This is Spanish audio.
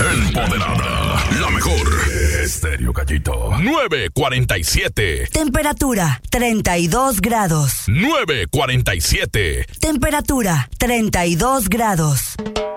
Empoderada. La mejor. Estéreo Gallito. 9:47. Temperatura 32 grados. 9:47. Temperatura 32 grados.